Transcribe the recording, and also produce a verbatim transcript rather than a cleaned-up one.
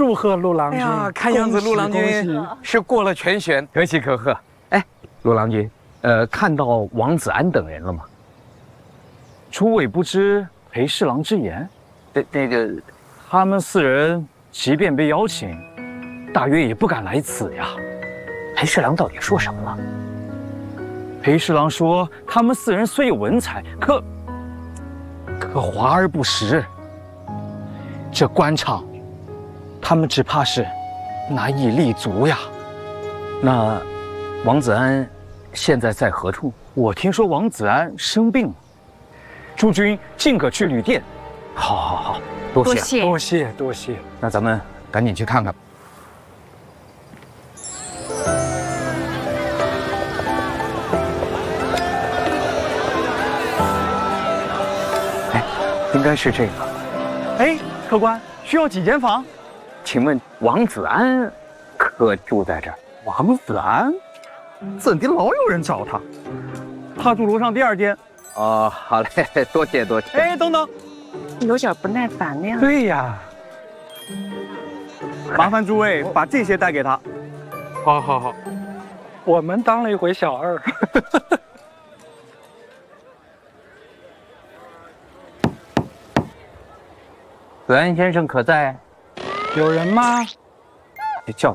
祝贺陆郎君！ 哎呀，看样子陆郎君是过了全选，可喜可贺。哎，陆郎君，呃，看到王子安等人了吗？ 诸位不知裴侍郎之言， 那那个， 他们四人即便被邀请，大约也不敢来此呀。 裴侍郎到底说什么了？ 裴侍郎说，他们四人虽有文采，可可华而不实。这官场，他们只怕是难以立足呀。 那王子安现在在何处？ 我听说王子安生病了，诸君尽可去旅店。 好，好，好，多谢， 多谢， 多谢，多谢。 那咱们赶紧去看看。哎，应该是这个。 哎，客官，需要几间房？ 请问王子安可住在这儿？ 王子安，怎的老有人找他？他住楼上第二间。 哦，好嘞，多谢多谢。 哎，等等， 有点不耐烦那样。 对呀，麻烦诸位把这些带给他。 好，好，好，我们当了一回小二。 子安先生可在？ 有人吗？ 叫。